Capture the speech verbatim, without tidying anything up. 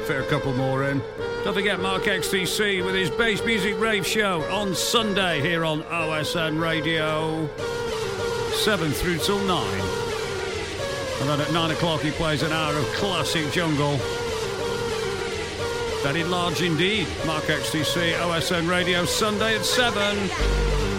fit a couple more in. Don't forget Mark X T C with his bass music rave show on Sunday here on O S N Radio, seven through till nine. And then at nine o'clock he plays an hour of classic jungle. Very large indeed. Mark X T C, O S N Radio, Sunday at seven.